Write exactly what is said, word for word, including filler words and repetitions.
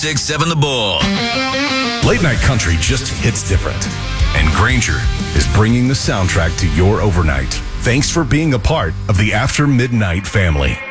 six seven The Bull. Late night country just hits different. And Granger is bringing the soundtrack to your overnight. Thanks for being a part of the After Midnight family.